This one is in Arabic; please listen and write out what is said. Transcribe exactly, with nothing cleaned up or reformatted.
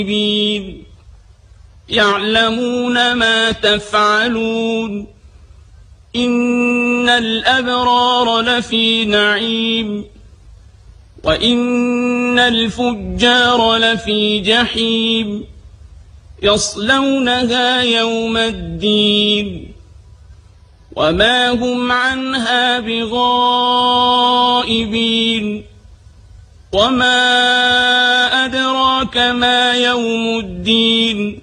يعلمون ما تفعلون إن الأبرار لفي نعيم وإن الفجار لفي جحيم يصلونها يوم الدين وما هم عنها بغائبين وما أدراك ما يوم الدين